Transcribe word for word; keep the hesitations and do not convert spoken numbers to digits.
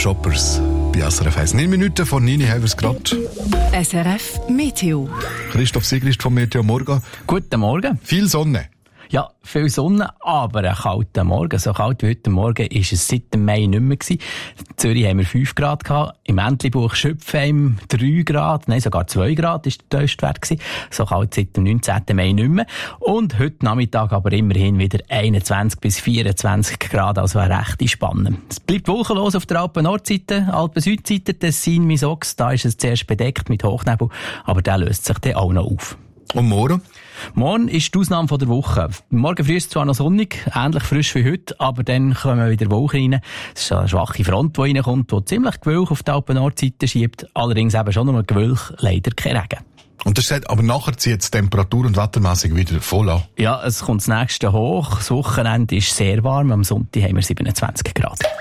Shoppers bei S R F eins. Neun Minuten von neun haben wir es gerade. S R F Meteo. Christoph Sigrist vom Meteo Morgen. Guten Morgen. Viel Sonne. Ja, viel Sonne, aber ein kalter Morgen. So kalt wie heute Morgen war es seit dem Mai nicht mehr gewesen. In Zürich haben wir fünf Grad gehabt. Im Entlebuch Schöpfheim drei Grad. Nein, sogar zwei Grad war der Tiefstwert gewesen. So kalt seit dem neunzehnten Mai nicht mehr. Und heute Nachmittag aber immerhin wieder einundzwanzig bis vierundzwanzig Grad. Also eine rechte Spanne. Es bleibt wolkenlos auf der Alpen-Nordseite, Alpen-Südseite, Tessin, Misox. Da ist es zuerst bedeckt mit Hochnebel, aber der löst sich dann auch noch auf. Und morgen? Morgen ist die Ausnahme von der Woche. Morgen früh ist es zwar noch sonnig, ähnlich frisch wie heute, aber dann kommen wieder Wolken rein. Es ist eine schwache Front, die reinkommt, die ziemlich Gewölk auf die Alpen-Nordseite schiebt. Allerdings eben schon nur Gewölk, leider kein Regen. Und das sagt, aber nachher zieht es temperatur- und wettermässig wieder voll an. Ja, es kommt das nächste hoch. Das Wochenende ist sehr warm. Am Sonntag haben wir siebenundzwanzig Grad.